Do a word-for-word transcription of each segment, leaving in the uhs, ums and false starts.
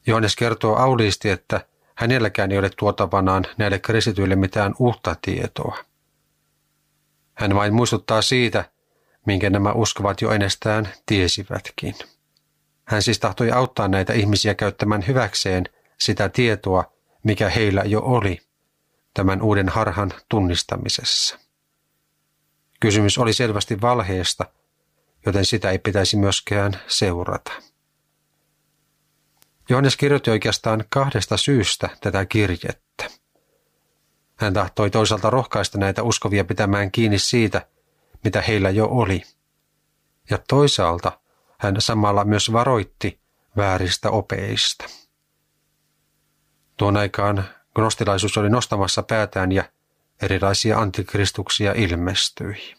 Johannes kertoo auliisti, että hänelläkään ei ole tuotavanaan näille kristityille mitään uutta tietoa. Hän vain muistuttaa siitä, minkä nämä uskovat jo ennestään tiesivätkin. Hän siis tahtoi auttaa näitä ihmisiä käyttämään hyväkseen sitä tietoa, mikä heillä jo oli, tämän uuden harhan tunnistamisessa. Kysymys oli selvästi valheesta, joten sitä ei pitäisi myöskään seurata. Johannes kirjoitti oikeastaan kahdesta syystä tätä kirjettä. Hän tahtoi toisaalta rohkaista näitä uskovia pitämään kiinni siitä, mitä heillä jo oli. Ja toisaalta hän samalla myös varoitti vääristä opeista. Tuon aikaan gnostilaisuus oli nostamassa päätään ja erilaisia antikristuksia ilmestyi.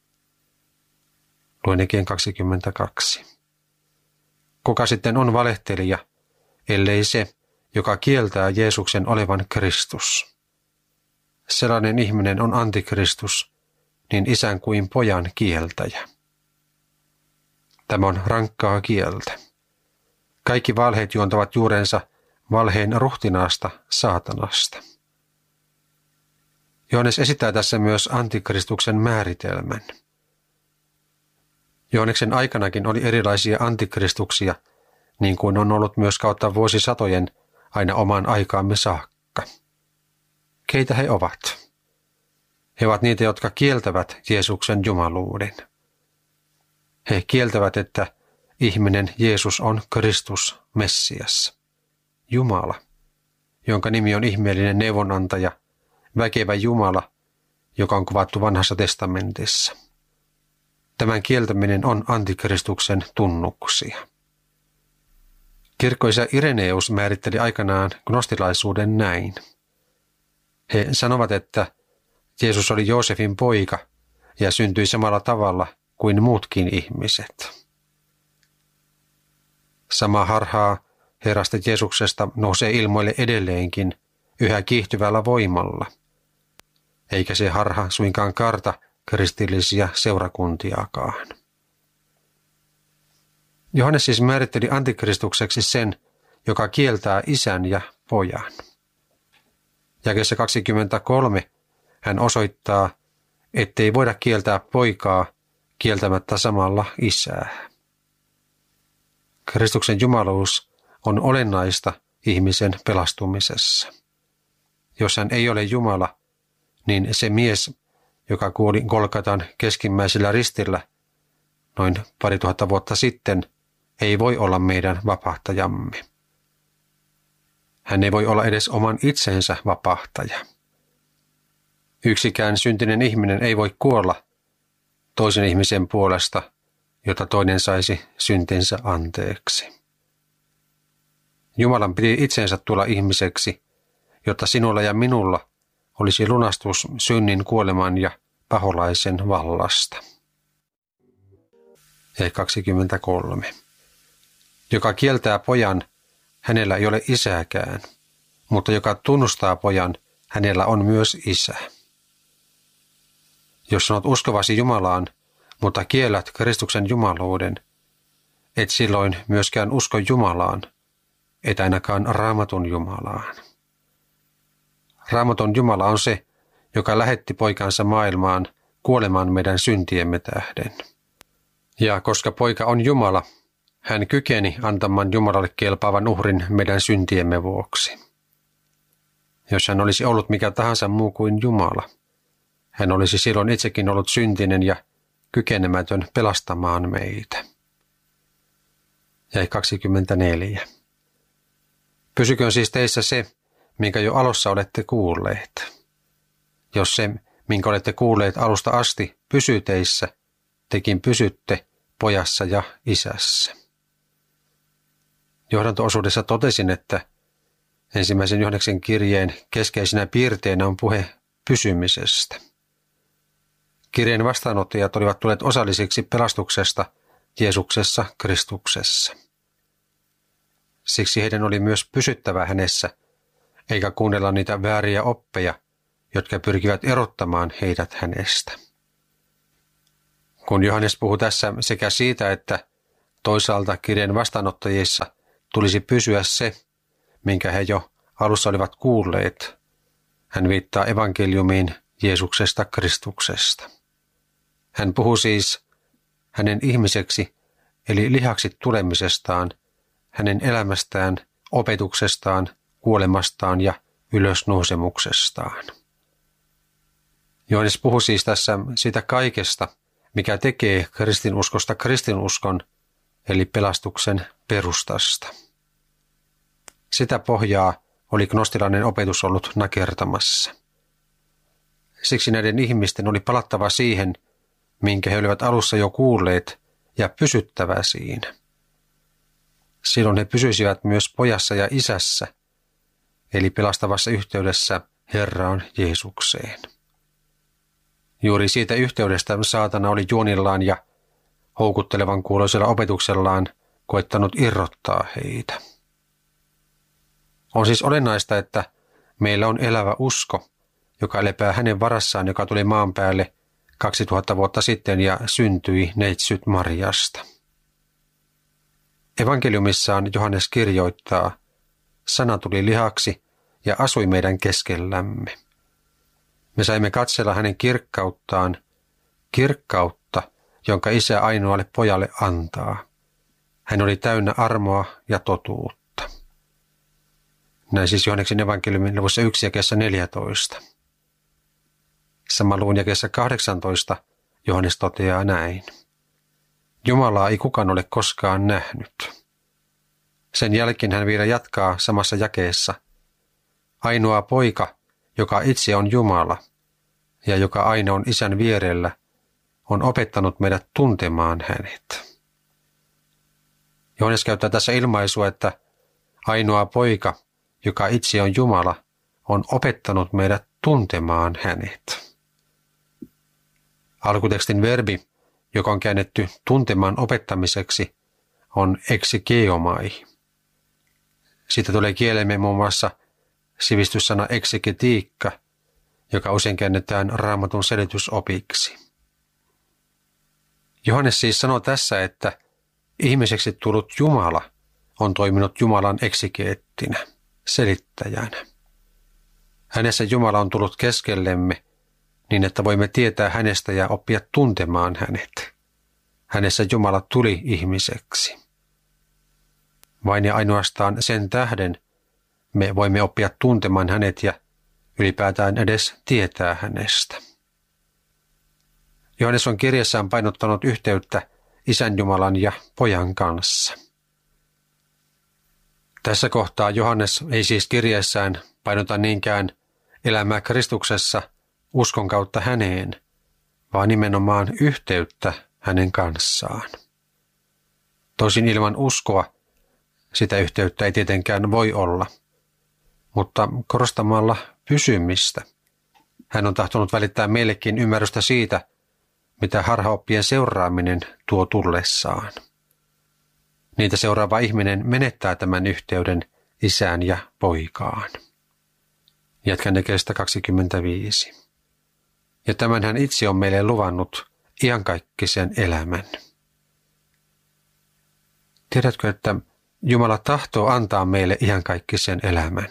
Luen Ekeen kaksikymmentäkaksi. Kuka sitten on valehtelija, ellei se, joka kieltää Jeesuksen olevan Kristus? Sellainen ihminen on antikristus, niin isän kuin pojan kieltäjä. Tämä on rankkaa kieltä. Kaikki valheet juontavat juurensa valheen ruhtinaasta, saatanasta. Johannes esittää tässä myös antikristuksen määritelmän. Johanneksen aikanakin oli erilaisia antikristuksia, niin kuin on ollut myös kautta vuosisatojen aina omaan aikaamme saakka. Keitä he ovat? He ovat niitä, jotka kieltävät Jeesuksen jumaluuden. He kieltävät, että ihminen Jeesus on Kristus, Messias, Jumala, jonka nimi on ihmeellinen neuvonantaja, väkevä Jumala, joka on kuvattu vanhassa testamentissa. Tämän kieltäminen on antikristuksen tunnuksia. Kirkkoisä Ireneus määritteli aikanaan gnostilaisuuden näin. He sanovat, että Jeesus oli Joosefin poika ja syntyi samalla tavalla kuin muutkin ihmiset. Sama harhaa Herrasta Jeesuksesta nousee ilmoille edelleenkin yhä kiihtyvällä voimalla, eikä se harha suinkaan karta kristillisiä seurakuntiakaan. Johannes siis määritteli antikristukseksi sen, joka kieltää isän ja pojan. Jakeessa kaksikymmentäkolme hän osoittaa, ettei voida kieltää poikaa kieltämättä samalla isää. Kristuksen jumaluus on olennaista ihmisen pelastumisessa. Jos hän ei ole Jumala, niin se mies, joka kuoli Golgatan keskimmäisellä ristillä noin pari tuhatta vuotta sitten, ei voi olla meidän vapahtajamme. Hän ei voi olla edes oman itsensä vapahtaja. Yksikään syntinen ihminen ei voi kuolla toisen ihmisen puolesta, jotta toinen saisi syntinsä anteeksi. Jumalan piti itsensä tulla ihmiseksi, jotta sinulla ja minulla olisi lunastus synnin, kuoleman ja paholaisen vallasta. Ja kaksikymmentäkolme. Joka kieltää pojan, hänellä ei ole isääkään, mutta joka tunnustaa pojan, hänellä on myös isä. Jos sanot uskovasi Jumalaan, mutta kiellät Kristuksen jumaluuden, et silloin myöskään usko Jumalaan, et ainakaan Raamatun Jumalaan. Raamaton Jumala on se, joka lähetti poikansa maailmaan kuolemaan meidän syntiemme tähden. Ja koska poika on Jumala, hän kykeni antamaan Jumalalle kelpaavan uhrin meidän syntiemme vuoksi. Jos hän olisi ollut mikä tahansa muu kuin Jumala, hän olisi silloin itsekin ollut syntinen ja kykenemätön pelastamaan meitä. Jäi kaksikymmentäneljä. Pysyköön siis teissä se, minkä jo alussa olette kuulleet. Jos se, minkä olette kuulleet alusta asti, pysyy teissä, tekin pysytte pojassa ja isässä. Johdanto-osuudessa totesin, että ensimmäisen Johanneksen kirjeen keskeisenä piirteenä on puhe pysymisestä. Kirjeen vastaanottajat olivat tulleet osallisiksi pelastuksesta Jeesuksessa Kristuksessa. Siksi heidän oli myös pysyttävä hänessä, eikä kuunnella niitä vääriä oppeja, jotka pyrkivät erottamaan heidät hänestä. Kun Johannes puhuu tässä sekä siitä, että toisaalta kirjeen vastaanottajissa tulisi pysyä se, minkä he jo alussa olivat kuulleet. Hän viittaa evankeliumiin Jeesuksesta Kristuksesta. Hän puhuu siis hänen ihmiseksi eli lihaksi tulemisestaan, hänen elämästään, opetuksestaan, kuolemastaan ja ylösnousemuksestaan. Johannes puhuu siis tässä siitä kaikesta, mikä tekee kristinuskosta kristinuskon, eli pelastuksen perustasta. Sitä pohjaa oli gnostilainen opetus ollut nakertamassa. Siksi näiden ihmisten oli palattava siihen, minkä he olivat alussa jo kuulleet, ja pysyttävä siinä. Silloin he pysyisivät myös pojassa ja isässä, eli pelastavassa yhteydessä Herraan Jeesukseen. Juuri siitä yhteydestä saatana oli juonillaan ja houkuttelevan kuuloisella opetuksellaan koittanut irrottaa heitä. On siis olennaista, että meillä on elävä usko, joka lepää hänen varassaan, joka tuli maan päälle kaksituhatta vuotta sitten ja syntyi neitsyt Mariasta. Evankeliumissaan Johannes kirjoittaa, sana tuli lihaksi ja asui meidän keskellämme. Me saimme katsella hänen kirkkauttaan, kirkkautta, jonka isä ainoalle pojalle antaa. Hän oli täynnä armoa ja totuutta. Näin siis Johanneksen evankeliumin luvussa yksi jakeessa neljätoista. Sama luvun jakeessa kahdeksantoista Johannes toteaa näin. Jumalaa ei kukaan ole koskaan nähnyt. Sen jälkeen hän vielä jatkaa samassa jakeessa. Ainoa poika, joka itse on Jumala ja joka aina on isän vierellä, on opettanut meidät tuntemaan hänet. Johannes käyttää tässä ilmaisua, että ainoa poika, joka itse on Jumala, on opettanut meidät tuntemaan hänet. Alkutekstin verbi, joka on käännetty tuntemaan opettamiseksi, on exegeomai. Siitä tulee kielemme muun muassa sivistyssana exegetiikka, joka usein käännetään Raamatun selitysopiksi. Johannes siis sanoo tässä, että ihmiseksi tullut Jumala on toiminut Jumalan eksegeettinä, selittäjänä. Hänessä Jumala on tullut keskellemme niin, että voimme tietää hänestä ja oppia tuntemaan hänet. Hänessä Jumala tuli ihmiseksi. Vain ja ainoastaan sen tähden me voimme oppia tuntemaan hänet ja ylipäätään edes tietää hänestä. Johannes on kirjassaan painottanut yhteyttä Isän Jumalan ja Pojan kanssa. Tässä kohtaa Johannes ei siis kirjeessään painota niinkään elämää Kristuksessa uskon kautta häneen, vaan nimenomaan yhteyttä hänen kanssaan. Tosin ilman uskoa sitä yhteyttä ei tietenkään voi olla, mutta korostamalla pysymistä hän on tahtonut välittää meillekin ymmärrystä siitä, mitä harhaoppien seuraaminen tuo tullessaan. Niitä seuraava ihminen menettää tämän yhteyden isään ja poikaan. Jatkan jakeesta kaksikymmentäviisi. Ja tämän hän itse on meille luvannut iankaikkisen elämän. Tiedätkö, että Jumala tahtoo antaa meille iankaikkisen elämän?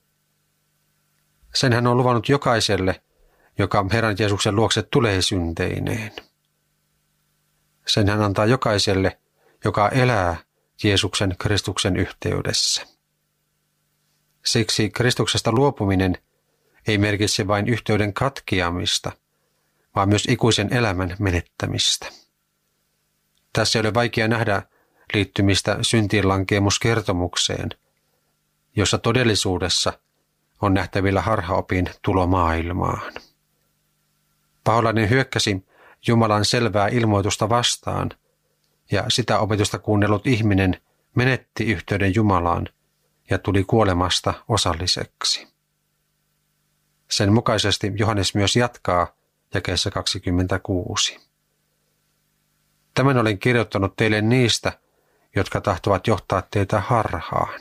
Sen hän on luvannut jokaiselle, joka Herran Jeesuksen luokse tulee synteineen. Sen hän antaa jokaiselle, joka elää Jeesuksen Kristuksen yhteydessä. Siksi Kristuksesta luopuminen ei merkitse vain yhteyden katkeamista, vaan myös ikuisen elämän menettämistä. Tässä ei ole vaikea nähdä liittymistä syntiinlankeemuskertomukseen, jossa todellisuudessa on nähtävillä harhaopin tulo maailmaan. Paholainen hyökkäsi Jumalan selvää ilmoitusta vastaan, ja sitä opetusta kuunnellut ihminen menetti yhteyden Jumalaan ja tuli kuolemasta osalliseksi. Sen mukaisesti Johannes myös jatkaa jakeessa kaksikymmentäkuusi. Tämän olen kirjoittanut teille niistä, jotka tahtovat johtaa teitä harhaan.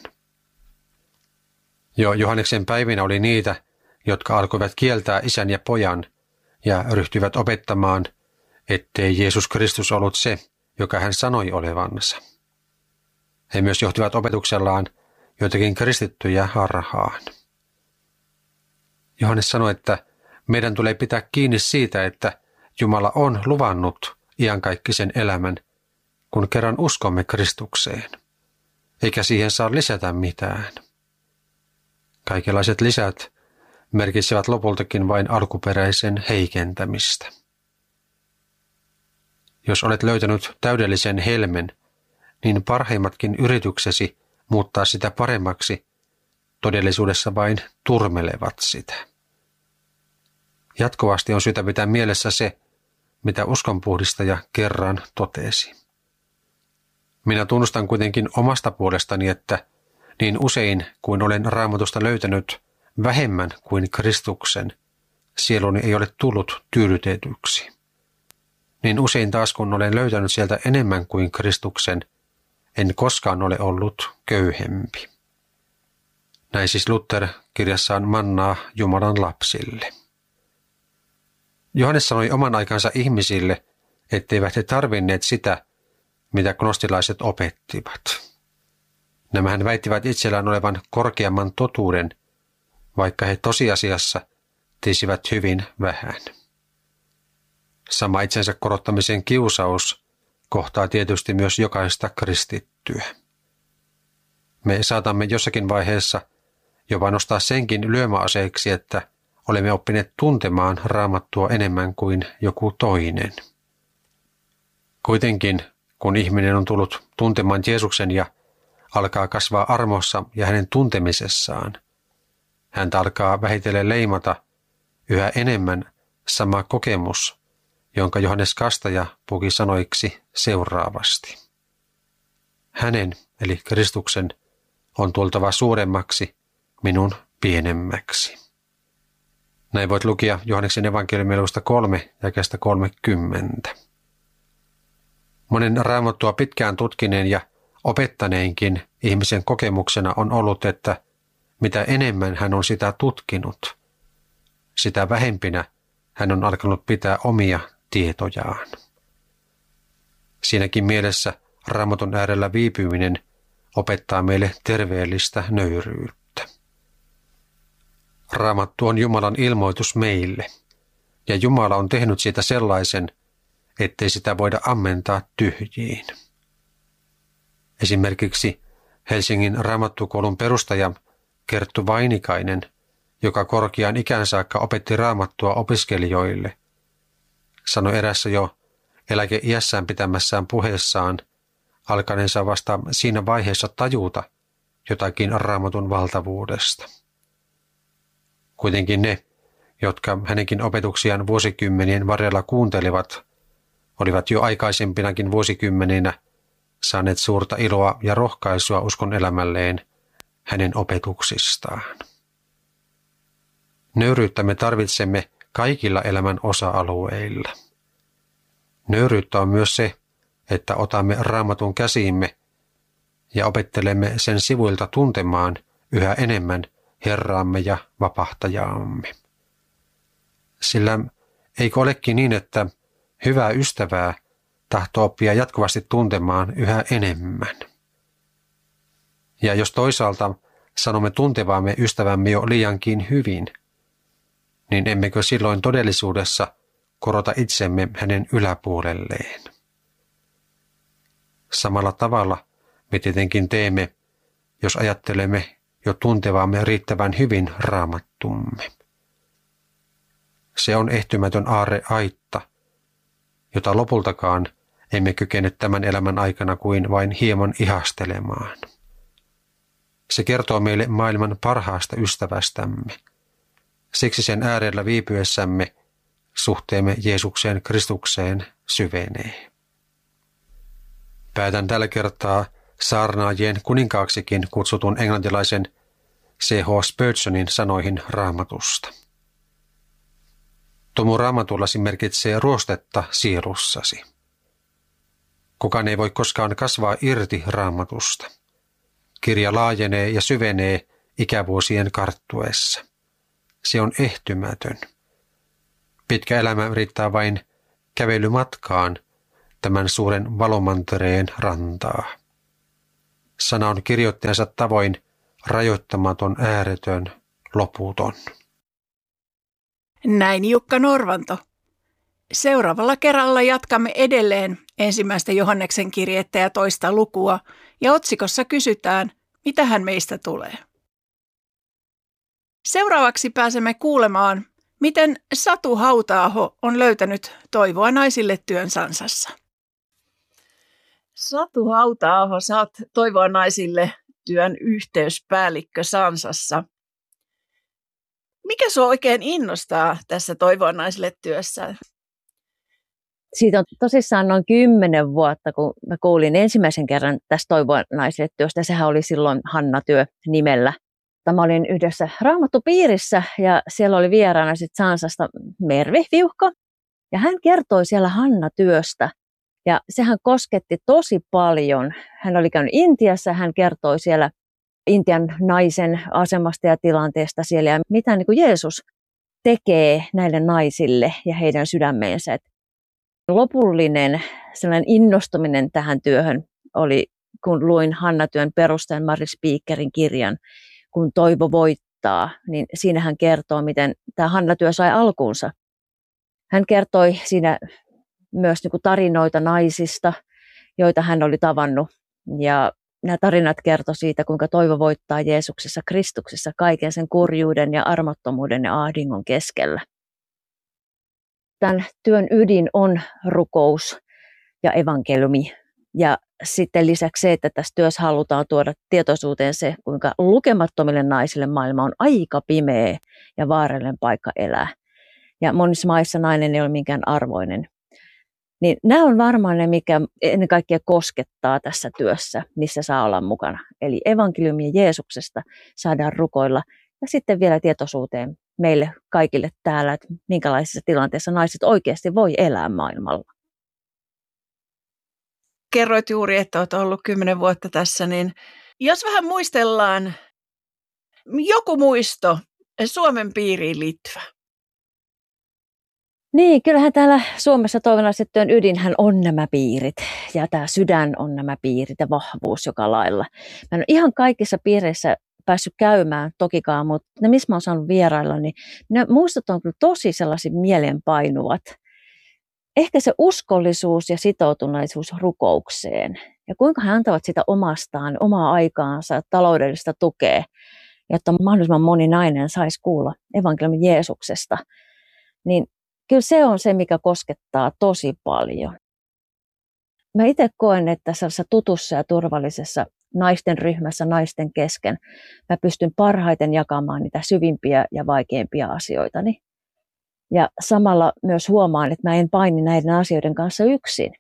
Jo Johanneksen päivinä oli niitä, jotka alkoivat kieltää isän ja pojan ja ryhtyivät opettamaan, ettei Jeesus Kristus ollut se, joka hän sanoi olevansa. He myös johtivat opetuksellaan joitakin kristittyjä harhaan. Johannes sanoi, että meidän tulee pitää kiinni siitä, että Jumala on luvannut iankaikkisen elämän, kun kerran uskomme Kristukseen, eikä siihen saa lisätä mitään. Kaikenlaiset lisät merkitsevät lopultakin vain alkuperäisen heikentämistä. Jos olet löytänyt täydellisen helmen, niin parhaimmatkin yrityksesi muuttaa sitä paremmaksi todellisuudessa vain turmelevat sitä. Jatkuvasti on syytä pitää mielessä se, mitä uskonpuhdistaja kerran totesi. Minä tunnustan kuitenkin omasta puolestani, että niin usein kuin olen Raamatusta löytänyt vähemmän kuin Kristuksen, sieluni ei ole tullut tyydytetyksi. Niin usein taas kun olen löytänyt sieltä enemmän kuin Kristuksen, en koskaan ole ollut köyhempi. Näin siis Luther kirjassaan Mannaa Jumalan lapsille. Johannes sanoi oman aikansa ihmisille, etteivät he tarvinneet sitä, mitä gnostilaiset opettivat. Nämähän väittivät itsellään olevan korkeamman totuuden, vaikka he tosiasiassa tiesivät hyvin vähän. Sama itsensä korottamisen kiusaus kohtaa tietysti myös jokaista kristittyä. Me saatamme jossakin vaiheessa jopa nostaa senkin lyömäaseeksi, että olemme oppineet tuntemaan Raamattua enemmän kuin joku toinen. Kuitenkin, kun ihminen on tullut tuntemaan Jeesuksen ja alkaa kasvaa armossa ja hänen tuntemisessaan, häntä alkaa vähitellen leimata yhä enemmän sama kokemus, jonka Johannes Kastaja puki sanoiksi seuraavasti. Hänen, eli Kristuksen, on tultava suuremmaksi, minun pienemmäksi. Näin voit lukea Johanneksen evankeliumin luvusta kolme jakeesta kolmekymmentä. Monen Raamattua pitkään tutkineen ja opettaneenkin ihmisen kokemuksena on ollut, että mitä enemmän hän on sitä tutkinut, sitä vähempinä hän on alkanut pitää omia tietojaan. Siinäkin mielessä Raamatun äärellä viipyminen opettaa meille terveellistä nöyryyttä. Raamattu on Jumalan ilmoitus meille, ja Jumala on tehnyt siitä sellaisen, ettei sitä voida ammentaa tyhjiin. Esimerkiksi Helsingin Raamattukoulun perustaja Kerttu Vainikainen, joka korkeaan ikään saakka opetti Raamattua opiskelijoille, sanoi erässä jo eläkeiässään pitämässään puheessaan alkaneensa vasta siinä vaiheessa tajuta jotakin Raamatun valtavuudesta. Kuitenkin ne, jotka hänenkin opetuksiaan vuosikymmenien varrella kuuntelivat, olivat jo aikaisempinakin vuosikymmeninä saaneet suurta iloa ja rohkaisua uskon elämälleen hänen opetuksistaan. Nöyryyttä me tarvitsemme kaikilla elämän osa-alueilla. Nöyryyttä on myös se, että otamme Raamatun käsiimme ja opettelemme sen sivuilta tuntemaan yhä enemmän Herraamme ja vapahtajaamme. Sillä eikö olekin niin, että hyvää ystävää tahtoo oppia jatkuvasti tuntemaan yhä enemmän? Ja jos toisaalta sanomme tuntevaamme ystävämme jo liiankin hyvin, niin emmekö silloin todellisuudessa korota itsemme hänen yläpuolelleen? Samalla tavalla me tietenkin teemme, jos ajattelemme jo tuntevaamme riittävän hyvin Raamattumme. Se on ehtymätön aarre aitta, jota lopultakaan emme kykene tämän elämän aikana kuin vain hieman ihastelemaan. Se kertoo meille maailman parhaasta ystävästämme. Siksi sen äärellä viipyessämme suhteemme Jeesukseen Kristukseen syvenee. Päätän tällä kertaa saarnaajien kuninkaaksikin kutsutun englantilaisen C H Spurgeonin sanoihin Raamatusta. Tomu Raamatullasi merkitsee ruostetta sielussasi. Kukaan ei voi koskaan kasvaa irti Raamatusta. Kirja laajenee ja syvenee ikävuosien karttuessa. Se on ehtymätön. Pitkä elämä riittää vain kävelymatkaan tämän suuren valomantereen rantaa. Sana on kirjoittajansa tavoin rajoittamaton, ääretön, loputon. Näin Jukka Norvanto. Seuraavalla kerralla jatkamme edelleen ensimmäistä Johanneksen kirjettä ja toista lukua, ja otsikossa kysytään, mitä hän meistä tulee. Seuraavaksi pääsemme kuulemaan, miten Satu Hauta-aho on löytänyt toivoa naisille työn Sansassa. Satu Hauta-aho, sä oot Toivoa naisille työn yhteyspäällikkö Sansassa. Mikä sua oikein innostaa tässä Toivoa naisille työssä? Siitä on tosissaan noin kymmenen vuotta, kun mä kuulin ensimmäisen kerran tästä Toivoa naisille työstä. Sehän oli silloin Hanna-työ nimellä. Mä olin yhdessä raamattupiirissä ja siellä oli vieraana sit Sansasta Mervi Viuhko. Ja hän kertoi siellä Hanna-työstä. Ja sehän kosketti tosi paljon. Hän oli käynyt Intiassa, hän kertoi siellä Intian naisen asemasta ja tilanteesta siellä ja mitä niin kuin Jeesus tekee näille naisille ja heidän sydämeensä. Lopullinen sellainen innostuminen tähän työhön oli, kun luin Hanna-työn perustajan Mari Speakerin kirjan, Kun toivo voittaa, niin siinä hän kertoo, miten tämä Hanna-työ sai alkuunsa. Hän kertoi siinä myös niin kuin tarinoita naisista, joita hän oli tavannut. Ja nämä tarinat kertoi siitä, kuinka toivo voittaa Jeesuksessa Kristuksessa kaiken sen kurjuuden ja armottomuuden ja ahdingon keskellä. Tämän työn ydin on rukous ja evankeliumi. Ja sitten lisäksi se, että tässä työssä halutaan tuoda tietoisuuteen se, kuinka lukemattomille naisille maailma on aika pimeä ja vaarallinen paikka elää. Ja monissa maissa nainen ei ole minkään arvoinen. Niin nämä on varmaan ne, mikä ennen kaikkea koskettaa tässä työssä, missä saa olla mukana. Eli evankeliumia Jeesuksesta saadaan rukoilla ja sitten vielä tietoisuuteen meille kaikille täällä, että minkälaisissa tilanteissa naiset oikeasti voi elää maailmalla. Kerroit juuri, että olet ollut kymmenen vuotta tässä, niin jos vähän muistellaan joku muisto Suomen piiriin liittyvä. Niin, kyllähän täällä Suomessa Toivon naisille työn ydinhän on nämä piirit ja tämä sydän on nämä piirit ja vahvuus joka lailla. Mä en ole ihan kaikissa piireissä päässyt käymään tokikaan, mutta ne missä mä oon saanut vierailla, niin ne muistot on kyllä tosi sellaiset mielenpainuvat. Ehkä se uskollisuus ja sitoutuneisuus rukoukseen ja kuinka he antavat sitä omastaan, omaa aikaansa, taloudellista tukea, jotta mahdollisimman moni nainen saisi kuulla evankeliumin Jeesuksesta, niin kyllä se on se, mikä koskettaa tosi paljon. Mä itse koen, että sellaisessa tutussa ja turvallisessa naisten ryhmässä, naisten kesken, mä pystyn parhaiten jakamaan niitä syvimpiä ja vaikeimpia asioitani. Ja samalla myös huomaan, että mä en paini näiden asioiden kanssa yksin.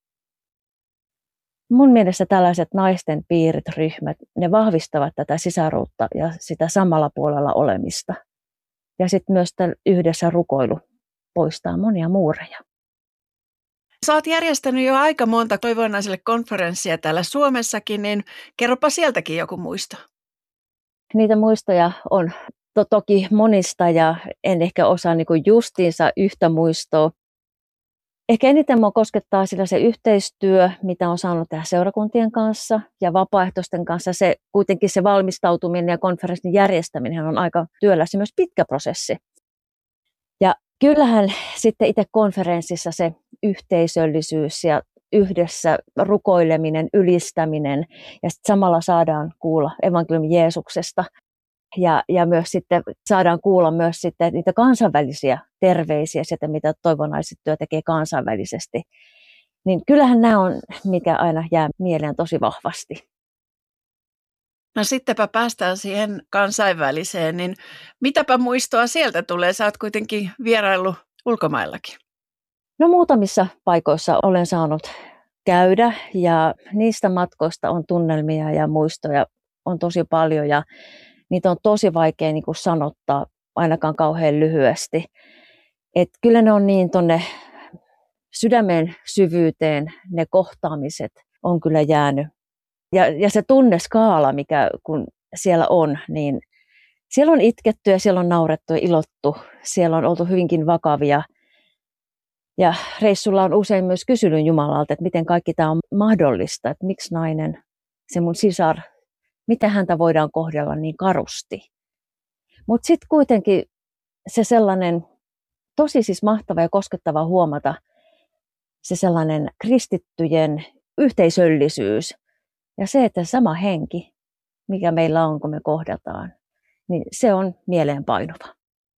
Mun mielestä tällaiset naisten piirit, ryhmät, ne vahvistavat tätä sisaruutta ja sitä samalla puolella olemista. Ja sitten myös yhdessä rukoilu poistaa monia muureja. Sä oot järjestänyt jo aika monta Toivoa naisille konferenssia täällä Suomessakin, niin kerropa sieltäkin joku muisto. Niitä muistoja on to- toki monista ja en ehkä osaa niinku justiinsa yhtä muistoa. Ehkä eniten mua koskettaa sillä se yhteistyö, mitä on saanut tehdä seurakuntien kanssa ja vapaaehtoisten kanssa. Se, kuitenkin se valmistautuminen ja konferenssin järjestäminen on aika työläs ja myös pitkä prosessi. Ja kyllähän sitten itse konferenssissa se yhteisöllisyys ja yhdessä rukoileminen, ylistäminen ja sitten samalla saadaan kuulla evankeliumin Jeesuksesta. Ja, ja myös sitten saadaan kuulla myös sitten niitä kansainvälisiä terveisiä, sieltä mitä Toivon naiset työ tekee kansainvälisesti. Niin kyllähän nämä on, mikä aina jää mieleen tosi vahvasti. No sittenpä päästään siihen kansainväliseen, niin mitäpä muistoa sieltä tulee? Sä oot kuitenkin vieraillut ulkomaillakin. No muutamissa paikoissa olen saanut käydä ja niistä matkoista on tunnelmia ja muistoja on tosi paljon ja niitä on tosi vaikea niin kuin sanottaa ainakaan kauhean lyhyesti. Et kyllä ne on niin tuonne sydämen syvyyteen, ne kohtaamiset on kyllä jäänyt. Ja, ja se tunneskaala, mikä kun siellä on, niin siellä on itketty ja siellä on naurettu ja ilottu. Siellä on oltu hyvinkin vakavia. Ja reissulla on usein myös kysynyt Jumalalta, että miten kaikki tämä on mahdollista. Että miksi nainen, se mun sisar, miten häntä voidaan kohdella niin karusti. Mutta sitten kuitenkin se sellainen tosi siis mahtava ja koskettava huomata, se sellainen kristittyjen yhteisöllisyys ja se, että sama henki, mikä meillä on, kun me kohdataan, niin se on mieleenpainuva.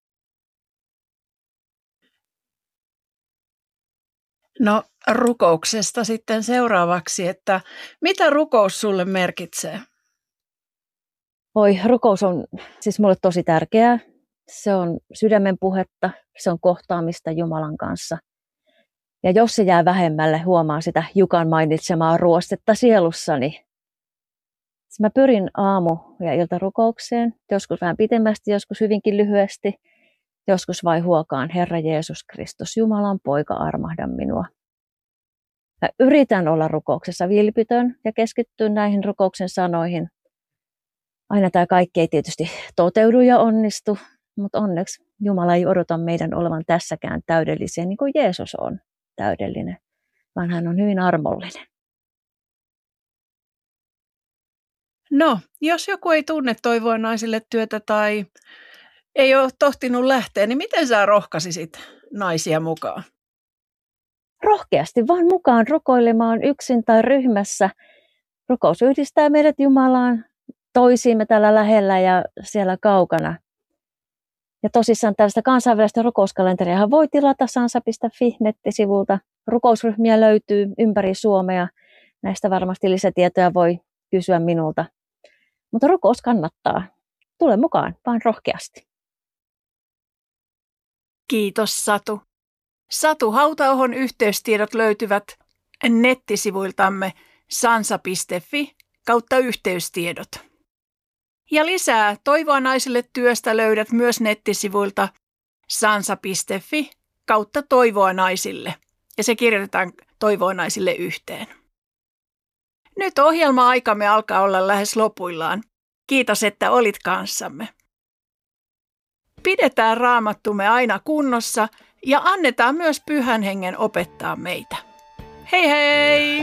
No rukouksesta sitten seuraavaksi, että mitä rukous sulle merkitsee? Oi, rukous on siis mulle tosi tärkeää. Se on sydämen puhetta, se on kohtaamista Jumalan kanssa. Ja jos se jää vähemmälle, huomaan sitä Jukan mainitsemaa ruostetta sielussani. Mä pyrin aamu- ja iltarukoukseen, joskus vähän pitemmästi, joskus hyvinkin lyhyesti, joskus vai huokaan Herra Jeesus Kristus, Jumalan poika, armahda minua. Mä yritän olla rukouksessa vilpitön ja keskittyä näihin rukouksen sanoihin. Aina tämä kaikki ei tietysti toteudu ja onnistu, mutta onneksi Jumala ei odota meidän olevan tässäkään täydellisiä niin kuin Jeesus on täydellinen, vaan hän on hyvin armollinen. No, jos joku ei tunne Toivoa naisille työtä tai ei ole tohtinut lähteä, niin miten sä rohkaisisit naisia mukaan? Rohkeasti vaan mukaan rukoilemaan yksin tai ryhmässä. Rukous yhdistää meidät Jumalaan, toisiimme täällä lähellä ja siellä kaukana. Ja tosissaan tällaista kansainvälistä rukouskalenteriahan voi tilata sansa piste fi-nettisivulta. Rukousryhmiä löytyy ympäri Suomea. Näistä varmasti lisätietoja voi kysyä minulta. Mutta rukous kannattaa. Tule mukaan, vaan rohkeasti. Kiitos Satu. Satu Hautaohon yhteystiedot löytyvät nettisivuiltamme sansa piste fi kautta yhteystiedot. Ja lisää Toivoa naisille työstä löydät myös nettisivuilta sansa piste fi kautta Toivoa naisille. Ja se kirjoitetaan Toivoa naisille yhteen. Nyt ohjelma-aikamme alkaa olla lähes lopuillaan. Kiitos, että olit kanssamme. Pidetään raamattumme aina kunnossa ja annetaan myös Pyhän Hengen opettaa meitä. Hei hei!